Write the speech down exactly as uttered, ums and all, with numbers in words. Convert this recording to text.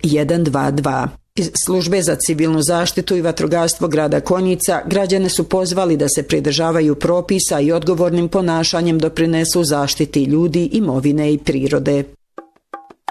jedan dva dva. Iz Službe za civilnu zaštitu i vatrogastvo grada Konjica građane su pozvali da se pridržavaju propisa i odgovornim ponašanjem doprinesu zaštiti ljudi, imovine i prirode.